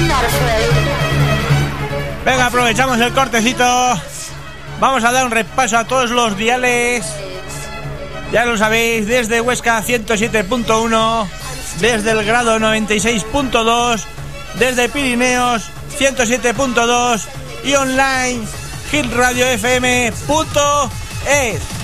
Venga, aprovechamos el cortecito. Vamos a dar un repaso a todos los diales. Ya lo sabéis, desde Huesca 107.1, desde el Grado 96.2, desde Pirineos 107.2 y online hitradiofm.es.